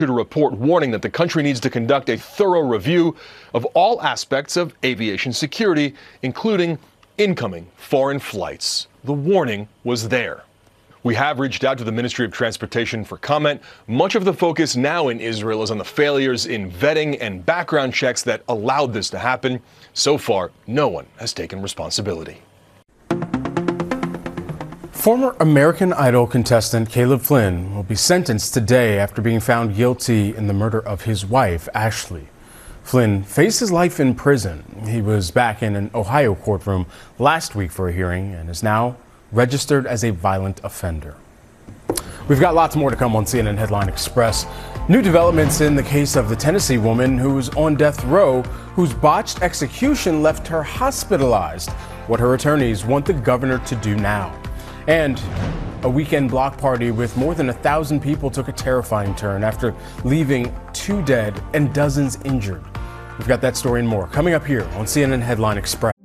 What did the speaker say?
A report warning that the country needs to conduct a thorough review of all aspects of aviation security, including incoming foreign flights. The warning was there. We have reached out to the Ministry of Transportation for comment. Much of the focus now in Israel is on the failures in vetting and background checks that allowed this to happen. So far, no one has taken responsibility. Former American Idol contestant Caleb Flynn will be sentenced today after being found guilty in the murder of his wife, Ashley. Flynn faces life in prison. He was back in an Ohio courtroom last week for a hearing and is now registered as a violent offender. We've got lots more to come on CNN Headline Express. New developments in the case of the Tennessee woman who was on death row, whose botched execution left her hospitalized. What her attorneys want the governor to do now. And a weekend block party with more than 1,000 people took a terrifying turn after leaving 2 dead and dozens injured. We've got that story and more coming up here on CNN Headline Express.